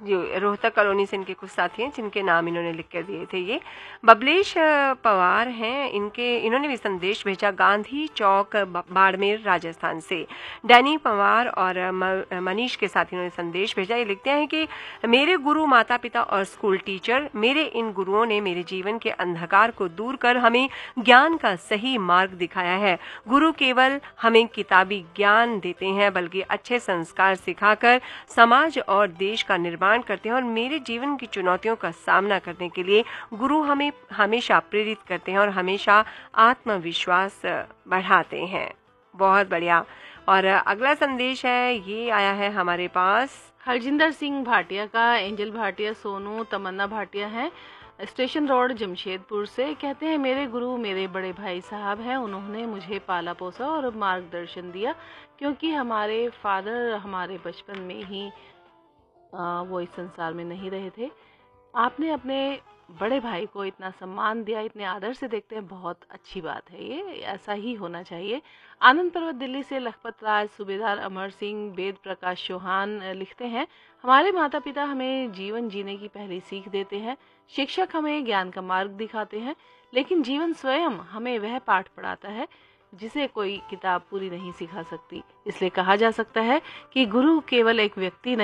जी, Rohtak colony से इनके कुछ साथी हैं जिनके नाम इन्होंने लिख कर दिए थे। ये बबलेश पवार हैं, इन्होंने भी संदेश भेजा गांधी चौक बाड़मेर राजस्थान से। डैनी पवार और मनीष के साथ इन्होंने संदेश भेजा। ये लिखते हैं कि मेरे गुरु माता पिता और स्कूल टीचर, मेरे इन गुरुओं ने मेरे जीवन के अंधकार को दूर कर हमें ज्ञान का सही मार्ग दिखाया है। गुरु केवल हमें किताबी ज्ञान देते हैं बल्कि अच्छे संस्कार सिखाकर समाज और देश का निर्माण करते हैं, और मेरे जीवन की चुनौतियों का सामना करने के लिए गुरु हमें हमेशा प्रेरित करते हैं और हमेशा आत्मविश्वास बढ़ाते हैं। बहुत बढ़िया। और अगला संदेश है, ये आया है हमारे पास हरजिंदर सिंह भाटिया का। एंजल भाटिया, सोनू, तमन्ना भाटिया हैं, स्टेशन रोड जमशेदपुर से। कहते हैं मेरे गुरु मेरे बड़े भाई साहब हैं, उन्होंने मुझे पाला पोसा और मार्गदर्शन दिया, क्योंकि हमारे फादर हमारे बचपन में ही वो इस संसार में नहीं रहे थे। आपने अपने बड़े भाई को इतना सम्मान दिया, इतने आदर से देखते हैं, बहुत अच्छी बात है, ये ऐसा ही होना चाहिए। आनंद पर्वत दिल्ली से लखपत राज, सूबेदार अमर सिंह, वेद प्रकाश चौहान लिखते हैं हमारे माता पिता हमें जीवन जीने की पहली सीख देते हैं, शिक्षक हमें ज्ञान का मार्ग दिखाते हैं, लेकिन जीवन स्वयं हमें वह पाठ पढ़ाता है जिसे कोई किताब पूरी नहीं सिखा सकती। इसलिए कहा जा सकता है कि गुरु केवल एक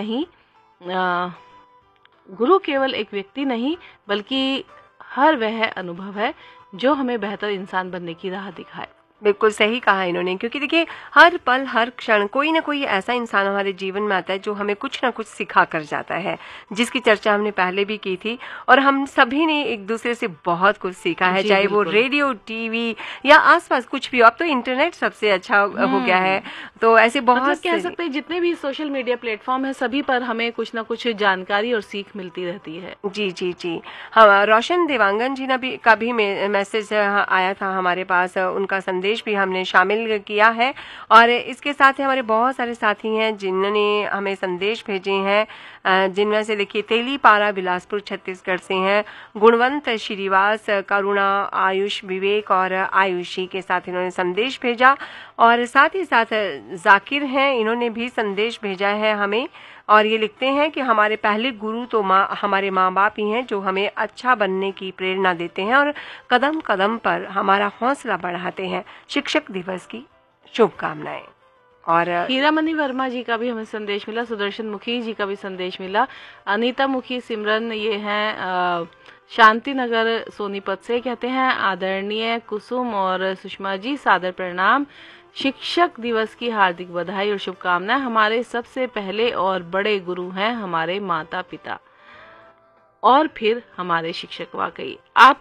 व्यक्ति नहीं बल्कि हर वह अनुभव है जो हमें बेहतर इंसान बनने की राह दिखाए। बिल्कुल सही कहा इन्होंने, क्योंकि देखिए हर पल हर क्षण कोई ना कोई ऐसा इंसान हमारे जीवन में आता है जो हमें कुछ ना कुछ सिखा कर जाता है, जिसकी चर्चा हमने पहले भी की थी। और हम सभी ने एक दूसरे से बहुत कुछ सीखा है, चाहे वो रेडियो, टीवी या आसपास कुछ भी हो। अब तो इंटरनेट सबसे अच्छा हो गया है, तो ऐसे बहुत कह सकते हैं जितने भी सोशल मीडिया प्लेटफॉर्म है सभी पर हमें कुछ ना कुछ जानकारी और सीख मिलती रहती है। जी जी जी हाँ, रोशन देवांगन जी का भी मैसेज आया था हमारे पास, उनका संदेश भी हमने शामिल किया है। और इसके साथ ही हमारे बहुत सारे साथी हैं जिन्होंने हमें संदेश भेजे हैं, जिनमें से देखिए तेलीपारा बिलासपुर छत्तीसगढ़ से हैं गुणवंत श्रीवास, करुणा, आयुष, विवेक और आयुषी के साथ इन्होंने संदेश भेजा। और साथ ही साथ जाकिर हैं, इन्होंने भी संदेश भेजा है हमें, और ये लिखते हैं कि हमारे पहले गुरु तो हमारे माँ बाप ही हैं जो हमें अच्छा बनने की प्रेरणा देते हैं और कदम कदम पर हमारा हौसला बढ़ाते हैं। शिक्षक दिवस की शुभकामनाएं। और हीरामणि वर्मा जी का भी हमें संदेश मिला, सुदर्शन मुखी जी का भी संदेश मिला, अनीता मुखी, सिमरन, ये हैं शांति नगर सोनीपत से। कहते हैं आदरणीय कुसुम और सुषमा जी, सादर प्रणाम, शिक्षक दिवस की हार्दिक बधाई और शुभकामनाएं। हमारे सबसे पहले और बड़े गुरु हैं हमारे माता पिता और फिर हमारे शिक्षक। वाकई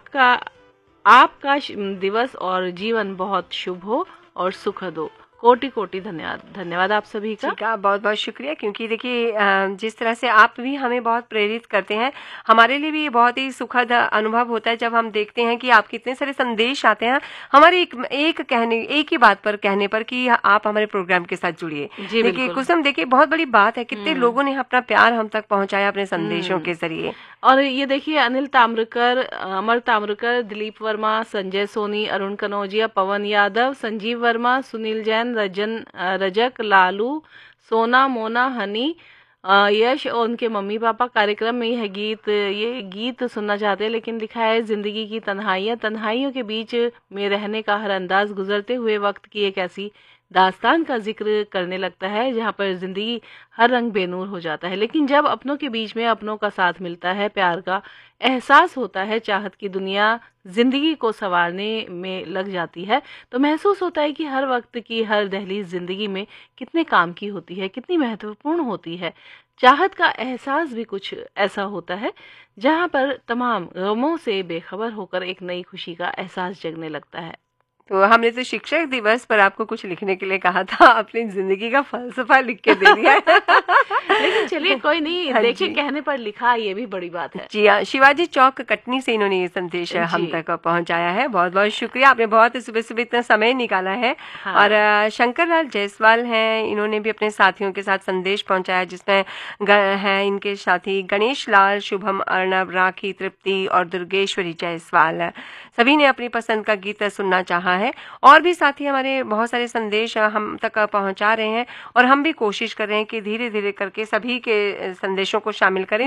आपका दिवस और जीवन बहुत शुभ हो और सुखद हो। कोटि कोटि धन्यवाद आप सभी का। बहुत बहुत शुक्रिया, क्योंकि देखिए जिस तरह से आप भी हमें बहुत प्रेरित करते हैं, हमारे लिए भी ये बहुत ही सुखद अनुभव होता है जब हम देखते हैं कि आपके इतने सारे संदेश आते हैं हमारे एक ही बात पर कहने पर कि आप हमारे प्रोग्राम के साथ जुड़िए। देखिए कुसुम, देखिए बहुत बड़ी बात है, कितने लोगों ने अपना प्यार हम तक पहुंचाया अपने संदेशों के जरिए। और ये देखिए अनिल ताम्रकर, अमर ताम्रकर, दिलीप वर्मा, संजय सोनी, अरुण कनौजिया, पवन यादव, संजीव वर्मा, सुनील जैन, रजक, लालू, सोना, मोना, हनी, यश और उनके मम्मी पापा कार्यक्रम में ये गीत सुनना चाहते हैं, लेकिन लिखा है जिंदगी की तन्हाइयों के बीच में रहने का हर अंदाज गुजरते हुए वक्त की एक ऐसी दास्तान का जिक्र करने लगता है जहाँ पर जिंदगी हर रंग बेनूर हो जाता है, लेकिन जब अपनों के बीच में अपनों का साथ मिलता है, प्यार का एहसास होता है, चाहत की दुनिया जिंदगी को संवारने में लग जाती है, तो महसूस होता है कि हर वक्त की हर दहलीज जिंदगी में कितने काम की होती है, कितनी महत्वपूर्ण होती है। चाहत का एहसास भी कुछ ऐसा होता है जहाँ पर तमाम गमों से बेखबर होकर एक नई खुशी का एहसास जगने लगता है। तो हमने तो शिक्षक दिवस पर आपको कुछ लिखने के लिए कहा था, अपनी जिंदगी का फलसफा लिख के दे दिया है। लेकिन चलिए कोई नहीं, देखिए कहने पर लिखा, ये भी बड़ी बात है। जी हाँ, शिवाजी चौक कटनी से इन्होंने ये संदेश हम तक पहुंचाया है। बहुत बहुत शुक्रिया, आपने बहुत सुबह सुबह इतना समय निकाला है। हाँ। और शंकर लाल जायसवाल हैं, इन्होंने भी अपने साथियों के साथ संदेश पहुंचाया, जिसमें है इनके साथी गणेश लाल, शुभम, अर्णव, राखी, तृप्ति और दुर्गेश्वरी जायसवाल। सभी ने अपनी पसंद का गीत सुनना चाहा है। और भी साथी हमारे बहुत सारे संदेश हम तक पहुंचा रहे हैं, और हम भी कोशिश कर रहे हैं कि धीरे धीरे करके सभी के संदेशों को शामिल करें।